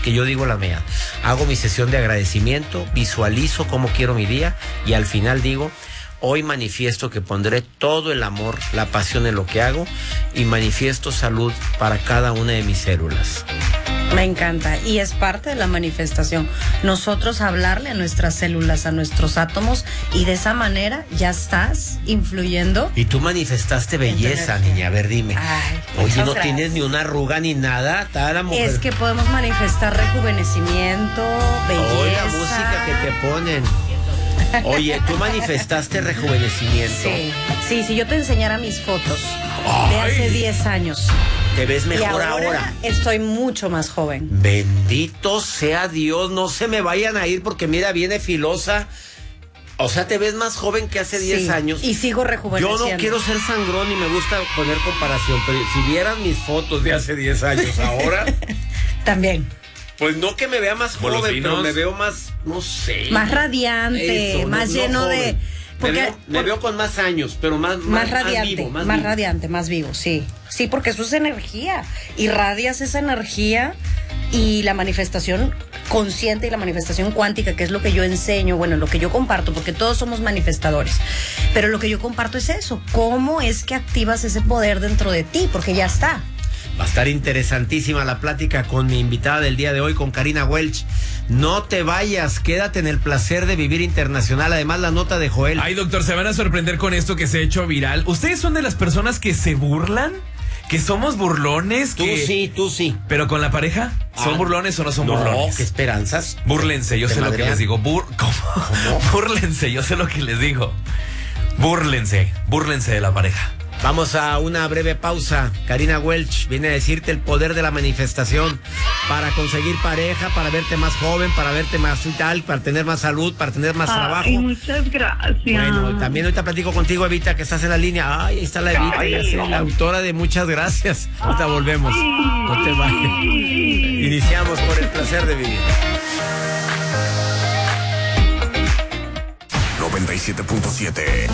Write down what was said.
que yo digo la mía. Hago mi sesión de agradecimiento, visualizo cómo quiero mi día y al final digo, hoy manifiesto que pondré todo el amor, la pasión en lo que hago y manifiesto salud para cada una de mis células. Me encanta y es parte de la manifestación. Nosotros hablarle a nuestras células, a nuestros átomos y de esa manera ya estás influyendo. Y tú manifestaste belleza, niña. A ver, dime. Ay, oye, no gracias. tienes ni una arruga ni nada. Está la mujer. Es que podemos manifestar rejuvenecimiento, belleza. Oye, la música que te ponen. Oye, tú manifestaste rejuvenecimiento. Sí, yo te enseñara mis fotos de hace 10 años. Te ves Y mejor ahora. Estoy mucho más joven. Bendito sea Dios, no se me vayan a ir porque mira, viene filosa. O sea, te ves más joven que hace 10 años. Y sigo rejuveneciendo. Yo no quiero ser sangrón y me gusta poner comparación, pero si vieran mis fotos de hace 10 años ahora... También. Pues no que me vea más joven, pero me veo más, no sé. Más radiante, eso, más no lleno joven. de... Me veo con más años, pero más radiante, vivo, más radiante, más vivo, sí. Sí, porque eso es energía. Irradias esa energía y la manifestación consciente y la manifestación cuántica, que es lo que yo enseño, bueno, lo que yo comparto, porque todos somos manifestadores. Pero lo que yo comparto es eso. ¿Cómo es que activas ese poder dentro de ti? Porque ya está. Va a estar interesantísima la plática con mi invitada del día de hoy, con Karina Welch. No te vayas, quédate en el placer de vivir internacional. Además, la nota de Joel. Ay, doctor, se van a sorprender con esto que se ha hecho viral. ¿Ustedes son de las personas que se burlan? ¿Que somos burlones? Tú sí. ¿Pero con la pareja? ¿Son burlones o no son burlones? No, qué esperanzas. Búrlense, yo sé lo que les digo. ¿Cómo? Búrlense, yo sé lo que les digo. Búrlense de la pareja. Vamos a una breve pausa. Karina Welch viene a decirte el poder de la manifestación para conseguir pareja, para verte más joven, para verte más vital, para tener más salud, para tener más trabajo. Muchas gracias. Bueno, también ahorita platico contigo, Evita, que estás en la línea. Ay, ahí está la Evita, ya sé, la autora de Muchas Gracias. Ahorita volvemos. No te vayas. Iniciamos por el placer de vivir. 97.7